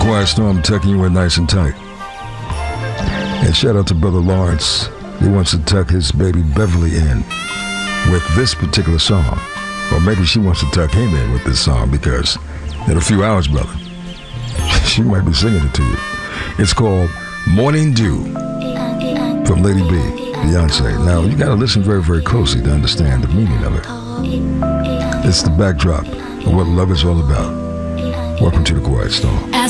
Quiet Storm tucking you in nice and tight. And shout out to Brother Lawrence. He wants to tuck his baby Beverly in with this particular song. Or maybe she wants to tuck him in with this song because in a few hours, brother, she might be singing it to you. It's called Morning Dew from Lady B, Beyonce. Now, you got to listen very, very closely to understand the meaning of it. It's the backdrop of what love is all about. Welcome to the Quiet Storm.